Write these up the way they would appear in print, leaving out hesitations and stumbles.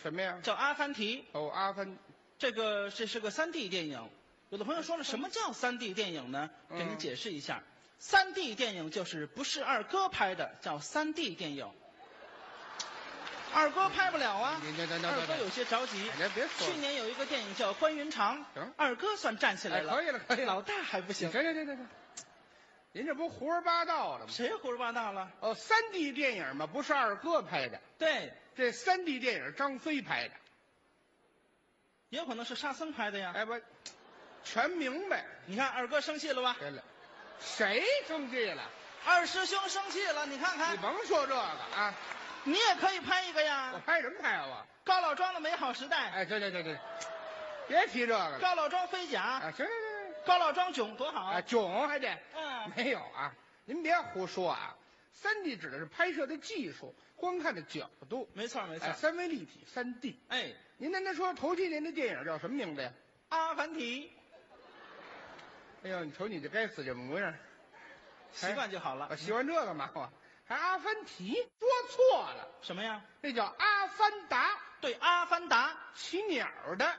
什么呀？ 叫《阿凡提》。 哦，阿凡。 这是个3D 电影。有的朋友说了，什么叫3D 电影呢？给您解释一下，3D 电影就是不是二哥拍的，叫3D 电影。二哥拍不了啊，二哥有些着急。 别说。 去年有一个电影叫《关云长》，二哥算站起来了。 可以了，可以了。 老大还不行。 行，您这不胡说八道了吗？ 谁胡说八道了？ 哦，3D 电影嘛，不是二哥拍的。 对， 这3D 电影张飞拍的， 也有可能是沙僧拍的呀。 哎不，全明白。 你看二哥生气了吧？ 对了，谁生气了？ 二师兄生气了，你看看。 你甭说这个啊， 你也可以拍一个呀。 我拍什么拍啊我？ 高老庄的美好时代。 哎，对，别提这个了。 高老庄飞甲。 啊，行。 高老庄囧多好啊，囧还得。 没有啊，您别胡说啊。3D 指的是拍摄的技术，观看的角度。 没错。 三维立体3D。 哎， 您刚才说头7年的电影叫什么名字呀？ 阿凡提。 哎呦，你瞅你这该死这模样， 习惯就好了。 我喜欢这个嘛，我还阿凡提，说错了。 什么呀？ 那叫阿凡达。 对，阿凡达， 骑鸟的。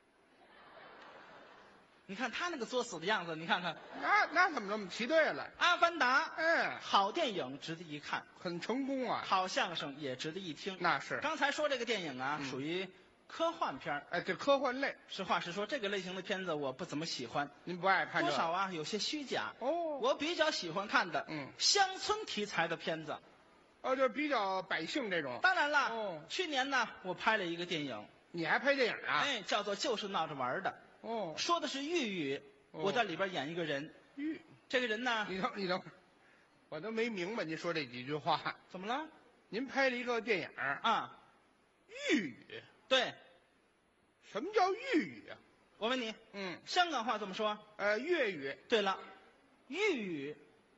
你看他那个作死的样子，你看看。 那怎么这么骑对了？ 阿凡达，好电影值得一看， 很成功啊。 好相声也值得一听。 那是。 刚才说这个电影啊，属于科幻片。 哎，这科幻类。 实话实说，这个类型的片子我不怎么喜欢。 您不爱看这个？ 多少啊，有些虚假。 哦。 我比较喜欢看的，乡村题材的片子。 哦，就比较百姓这种。 当然了，去年呢，我拍了一个电影。 你还拍电影啊？ 哎，叫做《就是闹着玩的》。 哦， 说的是豫语，我在里边演一个人。这个人呢？ 你等会儿，我都没明白您说这几句话。 怎么了？ 您拍了一个电影啊？ 豫语。 对。 什么叫豫语啊？ 我问你。香港话怎么说？ 粤语。 对了，豫语。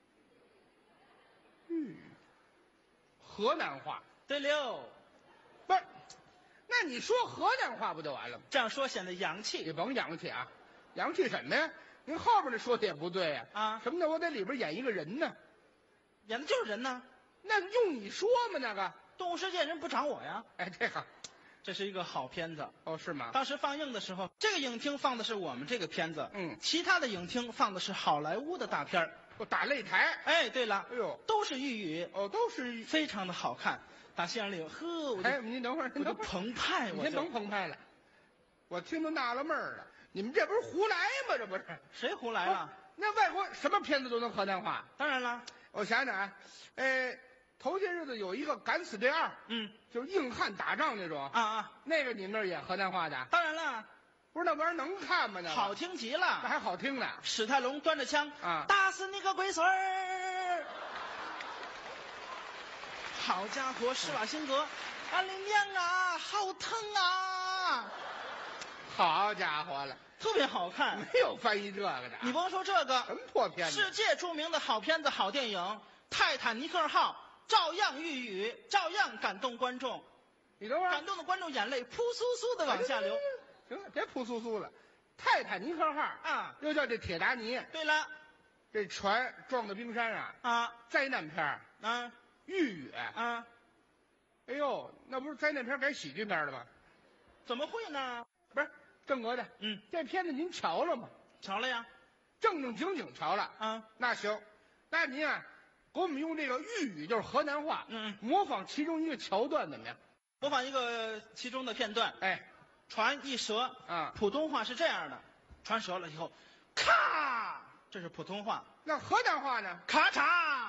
豫语。河南话。 对溜。 不是。那你说河南话不就完了吗？ 这样说显得洋气。 你甭洋气啊，洋气什么呀？您后边那说的也不对呀。什么呢？我在里边演一个人呢， 演的就是人呢。 那用你说吗？那个动物世界人不找我呀。 哎， 这是一个好片子。 哦，是吗？ 当时放映的时候，这个影厅放的是我们这个片子，其他的影厅放的是好莱坞的大片打擂台。 哎，对了， 哎呦， 都是豫语。 哦，都是非常的好看。打心眼里， 您等会儿， 我就澎湃， 你先甭澎湃了，我听都纳了闷了，你们这不是胡来吗？这不是谁胡来了？ 那外国什么片子都能河南话？ 当然了， 我想想啊，头些日子有一个《敢死队2》，就是硬汉打仗那种那个你们那儿演河南话的？ 当然了， 不是那玩意儿能看吗？那好听极了， 那还好听呢。 史泰龙端着枪打死你个龟孙儿！好家伙，施瓦辛格，俺的娘啊，好疼啊！ 好家伙了， 特别好看， 没有翻译这个的。 你甭说这个， 什么破片子？ 世界著名的好片子、好电影《泰坦尼克号》照样豫语，照样感动观众。 你等会儿， 感动的观众眼泪扑簌簌的往下流。 行了，别扑簌簌了。泰坦尼克号又叫这铁达尼。 对了， 这船撞到冰山灾难片豫语哎呦，那不是灾难片改喜剧片了吗？ 怎么会呢？ 不是正格的，这片子您瞧了吗？ 瞧了呀， 正正经经瞧了那行，那您给我们用这个豫语，就是河南话，模仿其中一个桥段怎么样？ 模仿一个其中的片段。 哎， 船一折普通话是这样的，船折了以后，咔，这是普通话。 那河南话呢？ 咔嚓。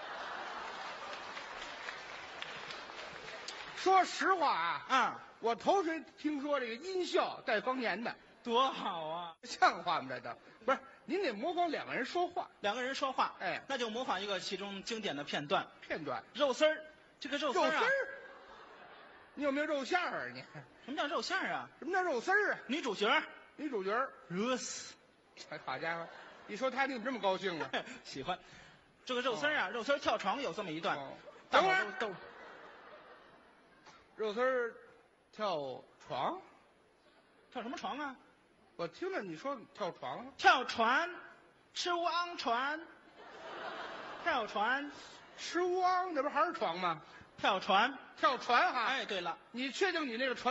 说实话我头回听说这个音效带方言的， 多好啊！ 像话吗？这都不是，您得模仿两个人说话，那就模仿一个其中经典的片段。肉丝儿，这个肉丝儿你有没有肉馅儿你什么叫肉馅儿啊？ 什么叫肉丝儿女主角热死！ 哎，好家伙，一说他你怎么这么高兴啊？ 喜欢这个肉丝儿肉丝儿跳床有这么一段。 等会儿肉丝儿跳床， 跳什么床啊？ 我听了你说跳床， 跳船，吃乌昂船，跳船， 吃乌昂，那不还是床吗？ 跳船哈！ 哎，对了， 你确定你那个船？